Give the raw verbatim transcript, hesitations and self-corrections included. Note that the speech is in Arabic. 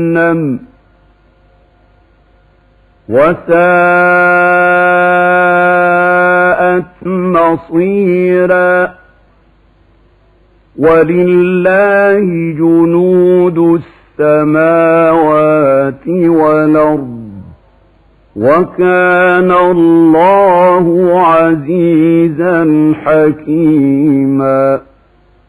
جهنم وساءت مصيرا ولله جنود السماوات والأرض وكان الله عزيزا حكيما